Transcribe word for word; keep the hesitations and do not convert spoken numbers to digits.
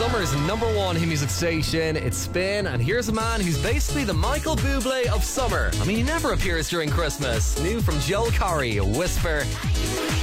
Summer's number one hit music station. It's Spin, and here's a man who's basically the Michael Bublé of summer. I mean, he never appears during Christmas. New from Joel Corry, Whisper.